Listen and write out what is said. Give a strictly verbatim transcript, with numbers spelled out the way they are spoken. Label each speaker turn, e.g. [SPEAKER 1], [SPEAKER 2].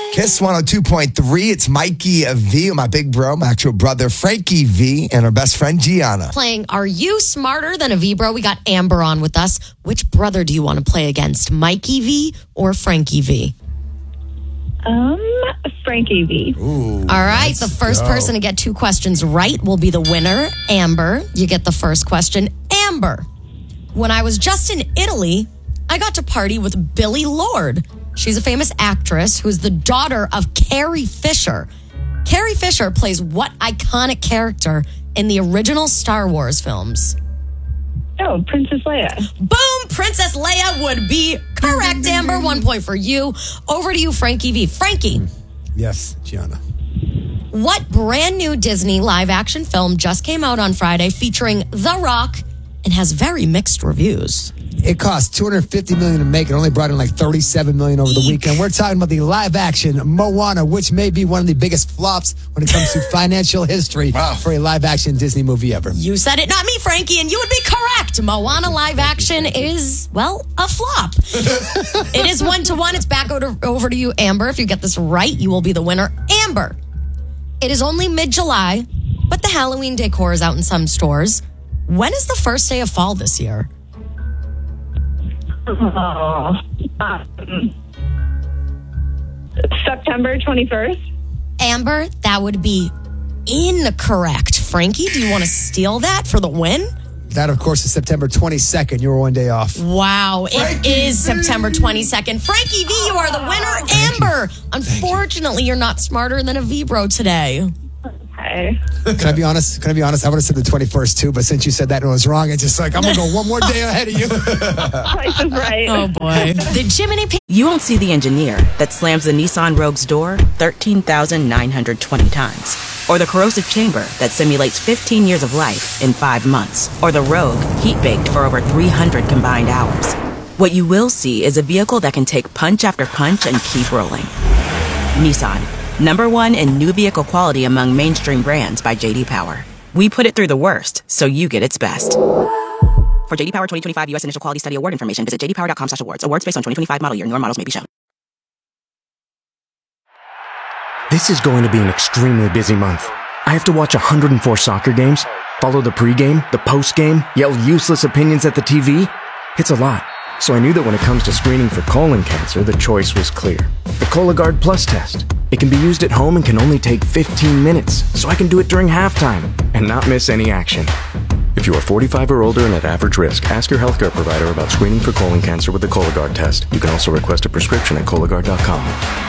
[SPEAKER 1] Kiss one oh two point three. It's Mikey V, my big bro, my actual brother, Frankie V, and our best friend, Gianna.
[SPEAKER 2] Playing Are You Smarter Than a V, bro? We got Amber on with us. Which brother do you want to play against, Mikey V or Frankie V?
[SPEAKER 3] Um, Frankie V.
[SPEAKER 1] Ooh,
[SPEAKER 2] All right, the first
[SPEAKER 1] go.
[SPEAKER 2] person to get two questions right will be the winner. Amber, you get the first question. Amber, when I was just in Italy, I got to party with Billie Lourd. She's a famous actress who's the daughter of Carrie Fisher. Carrie Fisher plays what iconic character in the original Star Wars films?
[SPEAKER 3] Oh, Princess Leia.
[SPEAKER 2] Boom! Princess Leia would be correct, Amber. One point for you. Over to you, Frankie V. Frankie.
[SPEAKER 4] Yes, Gianna.
[SPEAKER 2] What brand new Disney live action film just came out on Friday featuring The Rock and has very mixed reviews?
[SPEAKER 4] It cost two hundred fifty million dollars to make. It only brought in like thirty-seven million dollars over the weekend. We're talking about the live action Moana, which may be one of the biggest flops when it comes to financial history
[SPEAKER 1] Wow.
[SPEAKER 4] for a live action Disney movie ever.
[SPEAKER 2] You said it, not me, Frankie, and you would be correct. Moana live action is, well, a flop. It is one to one. It's back over, over to you, Amber. If you get this right, you will be the winner. Amber, it is only mid-July, but the Halloween decor is out in some stores. When is the first day of fall this year?
[SPEAKER 3] Oh, um, September twenty-first.
[SPEAKER 2] Amber, that would be incorrect. Frankie, do you want to steal that for the win?
[SPEAKER 4] That, of course, is September twenty-second. You were one day off.
[SPEAKER 2] Wow, it is September twenty-second. Frankie V, you are the winner. Amber, unfortunately, you're not smarter than a V-bro today.
[SPEAKER 3] Okay.
[SPEAKER 4] Can I be honest? Can I be honest? I would have said the twenty-first too, but since you said that and it was wrong, it's just like, I'm going to go one more day ahead of you.
[SPEAKER 3] Price is right.
[SPEAKER 2] Oh, boy. The Jiminy P-
[SPEAKER 5] You won't see the engineer that slams the Nissan Rogue's door thirteen thousand nine hundred twenty times. Or the corrosive chamber that simulates fifteen years of life in five months. Or the Rogue heat-baked for over three hundred combined hours. What you will see is a vehicle that can take punch after punch and keep rolling. Nissan. Number one in new vehicle quality among mainstream brands by J D Power. We put it through the worst, so you get its best. For J D Power twenty twenty-five U S Initial Quality Study Award information, visit j d power dot com slash awards. Awards based on twenty twenty-five model year. Newer models may be shown.
[SPEAKER 6] This is going to be an extremely busy month. I have to watch one hundred four soccer games, follow the pregame, the postgame, yell useless opinions at the T V. It's a lot. So I knew that when it comes to screening for colon cancer, the choice was clear. The Cologuard Plus test. It can be used at home and can only take fifteen minutes, so I can do it during halftime and not miss any action. If you are forty-five or older and at average risk, ask your healthcare provider about screening for colon cancer with the Cologuard test. You can also request a prescription at Cologuard dot com.